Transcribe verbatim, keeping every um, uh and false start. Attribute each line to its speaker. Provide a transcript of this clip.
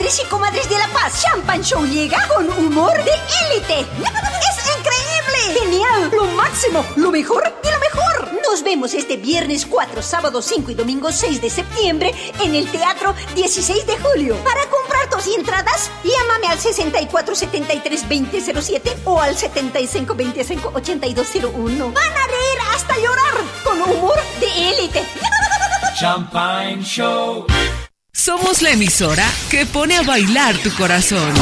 Speaker 1: comadres y comadres de La Paz, Champagne Show llega con humor de élite. ¡Es increíble! ¡Genial! ¡Lo máximo! ¡Lo mejor de lo mejor! Nos vemos este viernes cuatro, sábado cinco y domingo seis de septiembre en el Teatro dieciséis de julio. Para comprar tus entradas, llámame al sesenta y cuatro setenta y tres veinte cero siete o al setenta y cinco veinticinco ochenta y dos cero uno. Van a reír hasta llorar con humor de élite.
Speaker 2: Champagne Show.
Speaker 3: Somos la emisora que pone a bailar tu corazón.